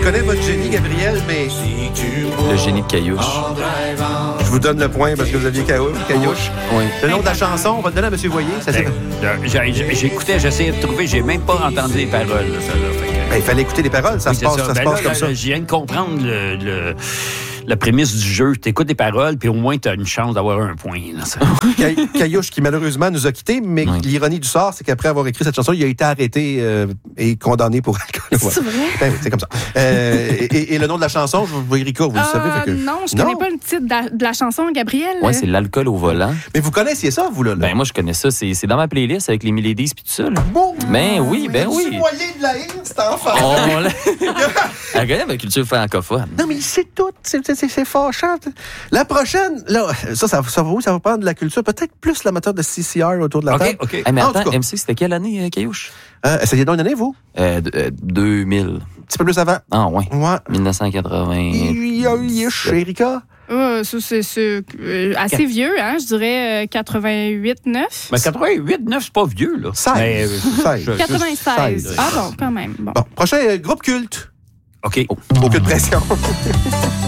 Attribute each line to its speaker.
Speaker 1: connais votre génie, Gabriel, mais...
Speaker 2: Le génie de Caillouche.
Speaker 1: Je vous donne le point parce que vous aviez Caillouche.
Speaker 2: Oui.
Speaker 1: Le nom de la chanson, on va te donner à M. Voyer. Ça,
Speaker 3: J'écoutais, j'essayais de trouver, j'ai même pas entendu les paroles, là, ça.
Speaker 1: il fallait écouter les paroles, ça se passe comme ça.
Speaker 3: Je viens de comprendre la prémisse du jeu. T'écoutes des paroles, puis au moins t'as une chance d'avoir un point. Là,
Speaker 1: Caillouche, qui malheureusement nous a quittés, mais l'ironie du sort, c'est qu'après avoir écrit cette chanson, il a été arrêté et condamné pour alcool.
Speaker 4: C'est vrai?
Speaker 1: Ben oui, c'est comme ça. Et le nom de la chanson, je vois Erika, vous le savez. Fait que...
Speaker 4: Non, je connais pas le titre de la chanson, Gabriel.
Speaker 2: Oui, c'est l'alcool au volant.
Speaker 1: Mais vous connaissiez ça, vous, là?
Speaker 2: Ben moi, je connais ça. C'est dans ma playlist avec les Miladies puis tout ça. Là.
Speaker 1: Bon,
Speaker 2: Ben oui, ben oui.
Speaker 1: Tu moyen de la haine, cet enfant.
Speaker 2: Elle connaît ma culture francophone.
Speaker 1: Non, mais il sait tout. C'est fâchant. La prochaine, là, ça va prendre de la culture. Peut-être plus l'amateur de CCR autour de la table.
Speaker 3: OK.
Speaker 2: Hey, mais attends, MC, c'était quelle année, Caillouche?
Speaker 1: Essayez donc une année, vous?
Speaker 2: 2000.
Speaker 1: Un petit peu plus avant.
Speaker 2: Ah, ouais.
Speaker 1: Ouais.
Speaker 2: 1980.
Speaker 1: Chez Erika?
Speaker 4: Ça, c'est assez vieux, hein? Je dirais 88, 9.
Speaker 3: Mais 88, 9, c'est pas vieux, là.
Speaker 1: 16.
Speaker 4: 96. Ah bon, quand même. Bon.
Speaker 1: Bon, prochain groupe culte.
Speaker 3: OK.
Speaker 1: Aucune pression.